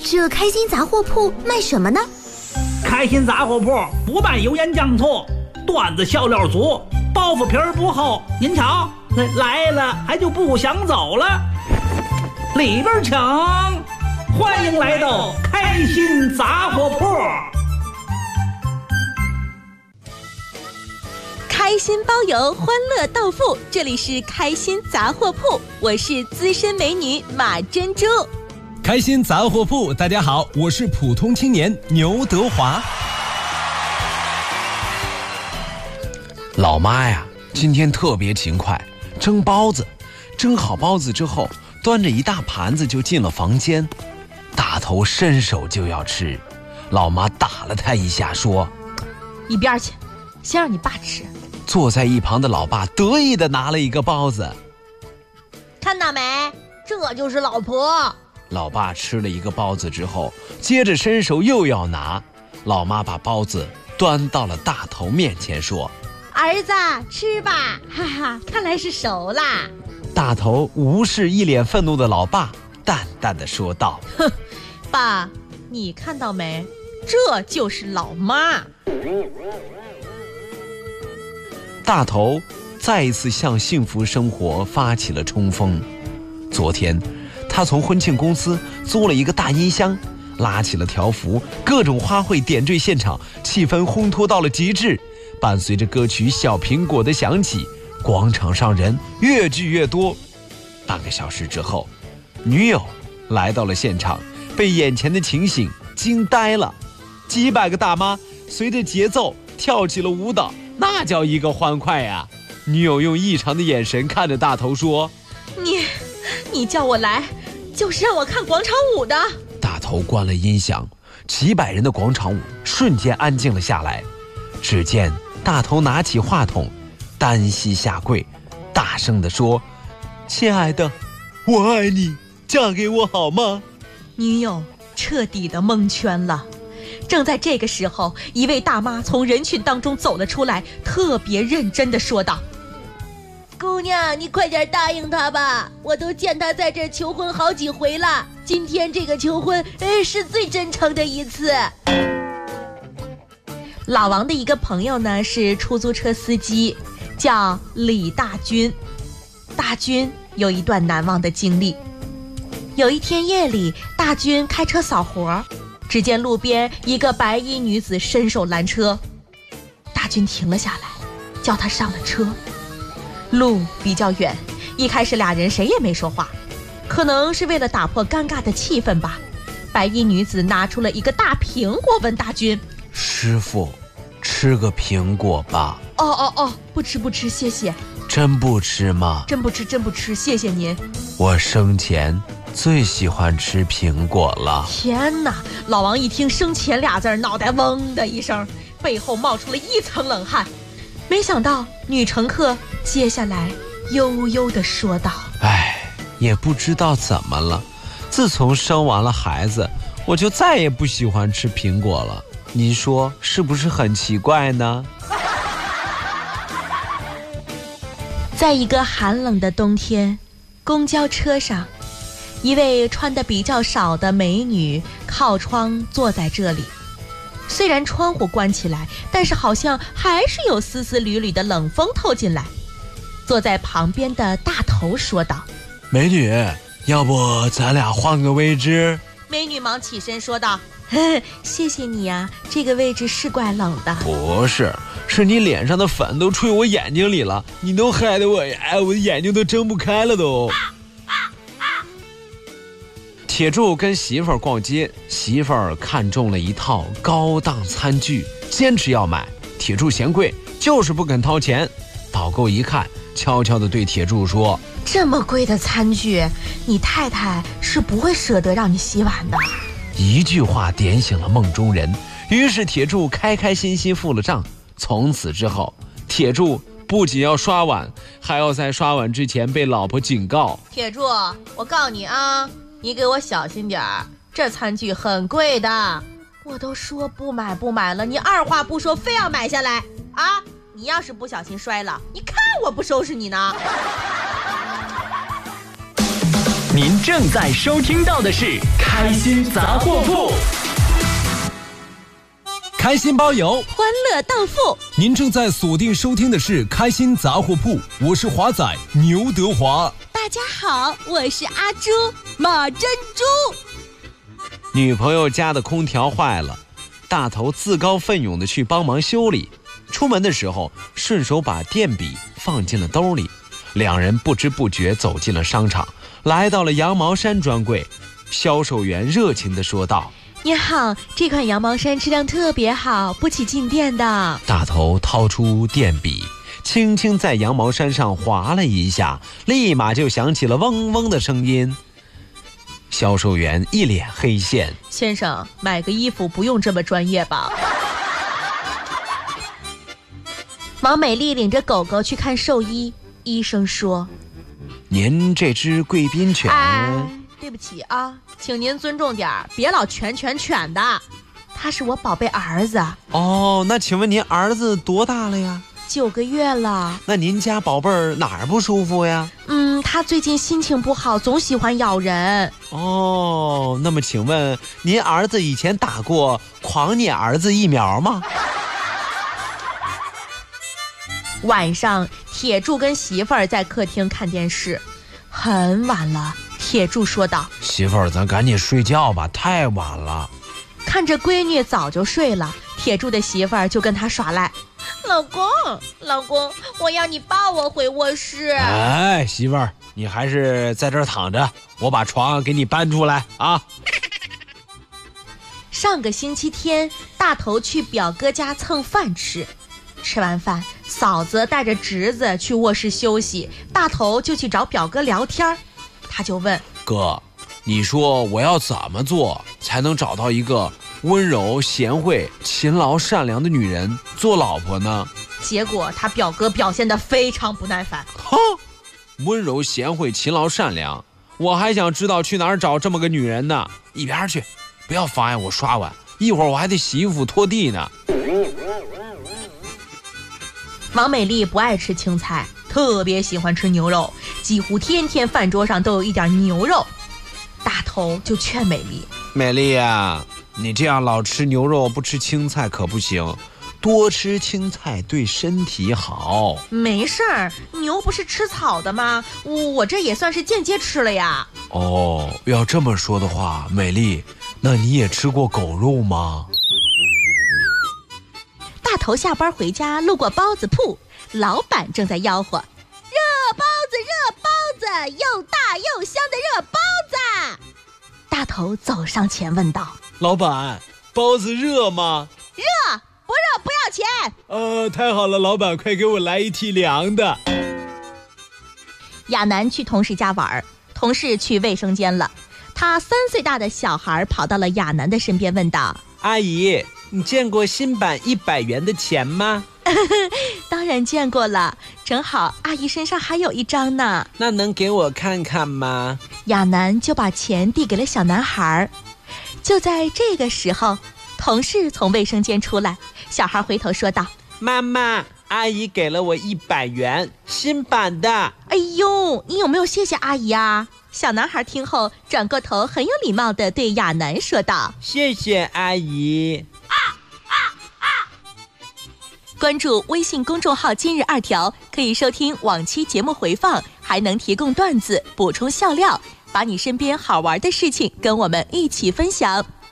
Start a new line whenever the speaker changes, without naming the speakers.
这开心杂货铺卖什么呢？
开心杂货铺不卖油盐酱醋，段子笑料足，包袱皮儿不厚。您瞧，来了还就不想走了。里边请，欢迎来到开心杂货铺。
开心包邮，欢乐到付，这里是开心杂货铺，我是资深美女马珍珠。
开心杂货铺，大家好，我是普通青年牛德华。
老妈呀，今天特别勤快，蒸包子。蒸好包子之后，端着一大盘子就进了房间。大头伸手就要吃，老妈打了他一下，说：“
一边去，先让你爸吃。”
坐在一旁的老爸得意地拿了一个包子，
看到没？这就是老婆。
老爸吃了一个包子之后，接着伸手又要拿。老妈把包子端到了大头面前，说：“
儿子，吃吧，哈哈，看来是熟啦。”
大头无视一脸愤怒的老爸，淡淡地说道：“
哼，爸，你看到没？这就是老妈。”
大头再一次向幸福生活发起了冲锋。昨天他从婚庆公司租了一个大音箱，拉起了条幅，各种花卉点缀现场，气氛烘托到了极致。伴随着歌曲《小苹果》的响起，广场上人越聚越多。半个小时之后，女友来到了现场，被眼前的情形惊呆了。几百个大妈随着节奏跳起了舞蹈，那叫一个欢快呀！女友用异常的眼神看着大头说：“
你叫我来，就是让我看广场舞的。”
大头关了音响，几百人的广场舞瞬间安静了下来。只见大头拿起话筒，单膝下跪，大声地说：“亲爱的，我爱你，嫁给我好吗？”
女友彻底的蒙圈了。正在这个时候，一位大妈从人群当中走了出来，特别认真地说道：“
姑娘，你快点答应他吧，我都见他在这儿求婚好几回了，今天这个求婚是最真诚的一次。”
老王的一个朋友呢是出租车司机，叫李大军。大军有一段难忘的经历。有一天夜里，大军开车扫活，只见路边一个白衣女子伸手拦车，大军停了下来，叫她上了车。路比较远，一开始俩人谁也没说话，可能是为了打破尴尬的气氛吧。白衣女子拿出了一个大苹果，问大军：“
师傅，吃个苹果吧。”
哦，不吃，谢谢。
真不吃吗？
真不吃，谢谢您。
我生前最喜欢吃苹果了。
天哪！老王一听生前俩字，脑袋嗡的一声，背后冒出了一层冷汗。没想到女乘客接下来悠悠地说道：“
也不知道怎么了，自从生完了孩子，我就再也不喜欢吃苹果了。您说是不是很奇怪呢？”
在一个寒冷的冬天，公交车上，一位穿得比较少的美女靠窗坐在这里。虽然窗户关起来，但是好像还是有丝丝缕缕的冷风透进来。坐在旁边的大头说道：“
美女，要不咱俩换个位置？”
美女忙起身说道：“谢谢你呀，这个位置是怪冷的。”
不是，是你脸上的粉都吹我眼睛里了，你都害得我的眼睛都睁不开了都。铁柱跟媳妇儿逛街，媳妇儿看中了一套高档餐具，坚持要买。铁柱嫌贵，就是不肯掏钱。导购一看，悄悄地对铁柱说：“
这么贵的餐具，你太太是不会舍得让你洗碗的。”
一句话点醒了梦中人，于是铁柱开开心心付了账。从此之后，铁柱不仅要刷碗，还要在刷碗之前被老婆警告：“
铁柱，我告诉你啊，你给我小心点儿，这餐具很贵的。我都说不买了，你二话不说非要买下来啊！你要是不小心摔了，你看我不收拾你呢。”
您正在收听到的是《开心杂货铺》，
开心包邮，
欢乐到付。
您正在锁定收听的是《开心杂货铺》，我是华仔牛德华。
大家好，我是阿朱马珍珠。
女朋友家的空调坏了，大头自告奋勇地去帮忙修理。出门的时候，顺手把电笔放进了兜里。两人不知不觉走进了商场，来到了羊毛衫专柜。销售员热情地说道：
你好，这款羊毛衫质量特别好，不起静电的。
大头掏出电笔，轻轻在羊毛衫上划了一下，立马就响起了嗡嗡的声音。销售员一脸黑线：
先生，买个衣服不用这么专业吧？王美丽领着狗狗去看兽医，医生说：
您这只贵宾犬……
对不起啊，请您尊重点，别老犬的，他是我宝贝儿子。
哦，那请问您儿子多大了呀
？9个月了。
那您家宝贝儿哪儿不舒服呀？
他最近心情不好，总喜欢咬人。
哦，那么请问您儿子以前打过狂撵儿子疫苗吗？
晚上，铁柱跟媳妇儿在客厅看电视，很晚了。铁柱说道：
媳妇儿，咱赶紧睡觉吧，太晚了。
看着闺女早就睡了，铁柱的媳妇儿就跟他耍赖：老公，我要你抱我回卧室。
哎，媳妇儿，你还是在这儿躺着，我把床给你搬出来啊。
上个星期天，大头去表哥家蹭饭吃，吃完饭，嫂子带着侄子去卧室休息，大头就去找表哥聊天。他就问：
哥，你说我要怎么做才能找到一个温柔贤惠勤劳善良的女人做老婆呢？
结果他表哥表现得非常不耐烦：
哼，温柔贤惠勤劳善良，我还想知道去哪儿找这么个女人呢。一边去，不要妨碍我刷碗，一会儿我还得洗衣服拖地呢。
王美丽不爱吃青菜，特别喜欢吃牛肉，几乎天天饭桌上都有一点牛肉。大头就劝美丽：
美丽啊，你这样老吃牛肉不吃青菜可不行，多吃青菜对身体好。
没事儿，牛不是吃草的吗？我这也算是间接吃了呀。
哦，要这么说的话，美丽，那你也吃过狗肉吗？
大头下班回家，路过包子铺，老板正在吆喝：热包子，又大又香的热包子。大头走上前问道：
老板，包子热吗？
热，不热不要钱。
太好了，老板，快给我来一屉凉的。
亚楠去同事家玩，同事去卫生间了，他3岁大的小孩跑到了亚楠的身边问道：
阿姨，你见过新版100元的钱吗？
当然见过了，正好阿姨身上还有一张呢。
那能给我看看吗？
亚楠就把钱递给了小男孩。就在这个时候，同事从卫生间出来，小孩回头说道：
妈妈，阿姨给了我100元，新版的。
哎呦，你有没有谢谢阿姨啊？小男孩听后转过头，很有礼貌地对亚楠说道：
谢谢阿姨。
关注微信公众号今日2条，可以收听往期节目回放，还能提供段子补充笑料，把你身边好玩的事情跟我们一起分享。